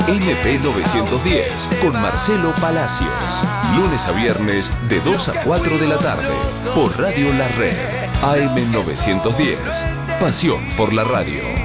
MP910 con Marcelo Palacios. Lunes a viernes de 2 a 4 de la tarde por Radio La Red. AM910. Pasión por la radio.